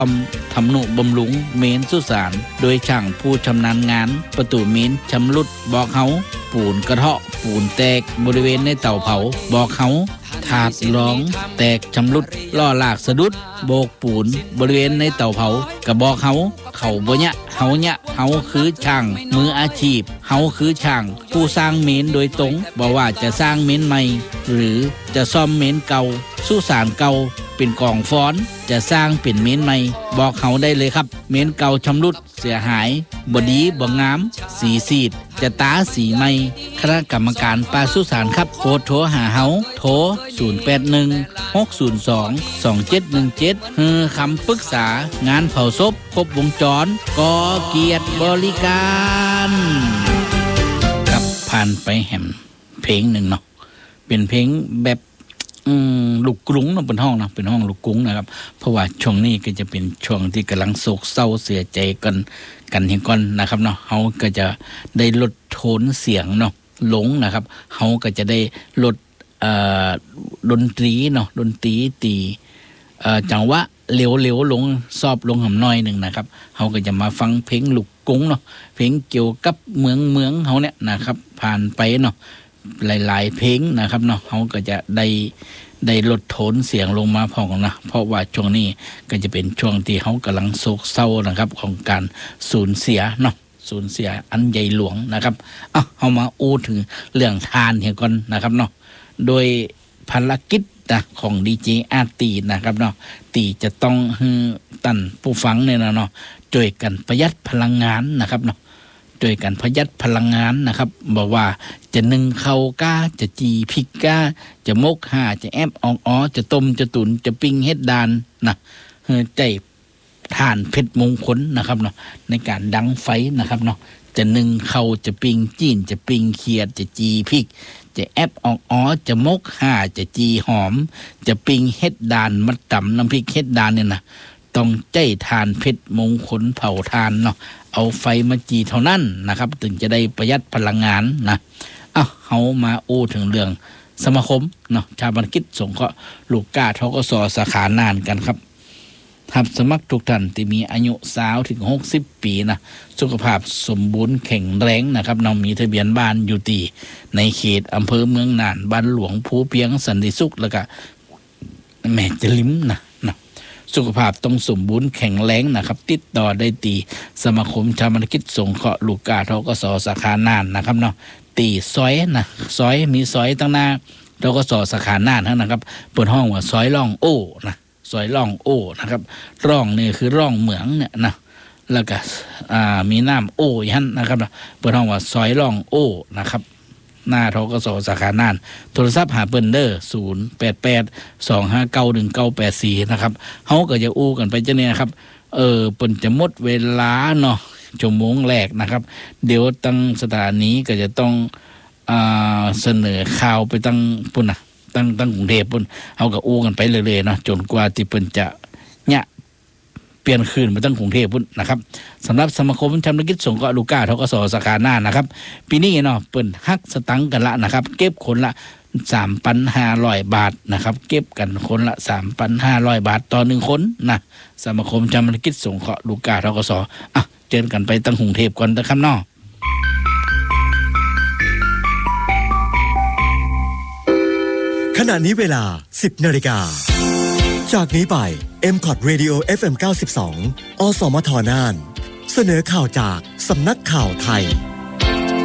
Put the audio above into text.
ทำนุบำรุงเมนสุสานโดยช่างผู้ชำนาญงานประตูเมนชำรุดบอกเฮาปูนกระเทาะปูนแตกบริเวณในเตาเผาบอกเฮาถาดรองแตกชำรุดล่อลากสะดุดโบกปูนบริเวณในเตาเผากระบอกเฮาเขาบ่ยะเฮายะเฮาคือช่างมืออาชีพเฮาคือช่างผู้สร้างเมนโดยตรงบ่ว่าจะสร้างเมนใหม่หรือจะซ่อมเมนเก่าสุสานเก่าเป็นกองฟ้อนจะสร้างเป็นเมนใหม่บอกเขาได้เลยครับเมนเก่าชำรุดเสียหายบ่ดีบ่งามสีซีดจะตาสีใหม่คณะกรรมการปาสุสานครับโทรหาเฮาโทร0816022717ฮือคำปรึกษางานเผาศพครบวงจรก่อเกียรติบริการครับผ่านไปแหมเพลงหนึ่งเนาะเป็นเพลงแบบลูกกรุ้งเนาะเป็นห้องนะเป็นห้องลูกกรุ้งนะครับเพราะว่าช่วงนี้ก็จะเป็นช่วงที่กำลังโศกเศร้าเสียใจกันเห็นก่อนนะครับเนาะเฮาก็จะได้ลดโทนเสียงเนาะลงนะครับเฮาก็จะได้ลดดนตรีเนาะดนตรีตีจังหวะเร็วๆลงซอบลงหำน้อยนึงนะครับเฮาก็จะมาฟังเพลงลูกกรุ้งเนาะเพลงเกี่ยวกับเมืองเฮาเนี่ยนะครับผ่านไปเนาะหลายๆเพลงนะครับเนาะเฮาก็จะได้ลดโทนเสียงลงมาพอนะเพราะว่าช่วงนี้ก็จะเป็นช่วงที่เฮากำลังโศกเศร้านะครับของการสูญเสียเนาะสูญเสียอันใหญ่หลวงนะครับเฮามาอู้ถึงเรื่องทานเฮียก่อนนะครับเนาะโดยภารกิจนะของดีเจอาร์ตีนะครับเนาะตีจะต้องตั้นผู้ฟังเนี่ยเนาะช่วยกันประหยัดพลังงานนะครับเนาะโดยการประหยัดพลังงานนะครับบอกว่าจะนึ่งข้าวก้าจะจีพริกก้าจะมกห่าจะแอบอ๋อจะต้มจะตุ๋นจะปิ้งเฮ็ดดานนะใจถ่านเพชรมงคลนะครับเนาะในการดังไฟนะครับเนาะจะนึ่งข้าวจะปิ้งจีนจะปิ้งเขียดจะจีพริกจะแอบอ๋อจะมกห่าจะจีหอมจะปิ้งเฮ็ดดานมัดตำน้ำพริกเฮ็ดดานเนี่ยนะต้องใจทานเพชรมงคลเผาทานเนาะเอาไฟมาจีเท่านั้นนะครับถึงจะได้ประหยัดพลังงานนะเฮามาอู้ถึงเรื่องสมาคมเนาะชาปนกิจสงเคราะห์ลูกก้าทกส.สาขานานกันครับรับสมัครทุกท่านที่มีอายุ20ถึง60ปีนะสุขภาพสมบูรณ์แข็งแรงนะครับน้องมีทะเบียนบ้านอยู่ที่ในเขตอำเภอเมืองน่านบ้านหลวงภูเพียงสันติสุขแล้วก็แม่จะลิ้มนะสุขภาพต้องสมบูรณ์แข็งแรงนะครับติดต่อได้ตีสมาคมชาปนกิจสงเคราะห์ลูกก้าทกส.สาขาน่านนะครับเนาะตีซอยนะซอยมีซอยตั้งหน้าทกส.สาขาน่านนะครับเปิดห้องว่าซอยร่องโอ้นะซอยร่องโอ้นะครับร่องนี่คือร่องเหมืองเนี่ยนะแล้วก็มีน้ำโอ้ยันนะครับเปิดห้องว่าซอยร่องโอ้นะครับหน้าทกส.สาขาน่านโทรศัพท์หาเปิ้นเด้อ0882591984นะครับเฮาก็จะอู้กันไปจังเนี่ยครับเปิ้นจะหมดเวลาเนาะชั่วโมงแรกนะครับเดี๋ยวตั้งสถานีก็จะต้องเสนอข่าวไปตั้งปุ่นน่ะตั้งกรุงเทพปุ่นเฮาก็อู้กันไปเรื่อยๆเนาะจนกว่าที่เปิ้นจะเนี่ยเปลี่ยนคืนมาตั้งกรุงเทพพุ่นนะครับสำหรับสมาคมชาปนกิจสงเคราะห์ลูกก้าทกส.สาขาน่านนะครับปีนี้เนาะเปิ้นฮักสตังค์กันละนะครับเก็บคนละ 3,500 บาทนะครับเก็บกันคนละ 3,500 บาทต่อ1คนนะสมาคมชาปนกิจสงเคราะห์ลูกก้าทกส.เจอกันไปตั้งกรุงเทพก่อนนะครับเนาะขณะนี้เวลา 10 นาฬิกาจากนี้ไป MCOT Radio FM 92 อสมทน่านเสนอข่าวจากสำนักข่าวไทย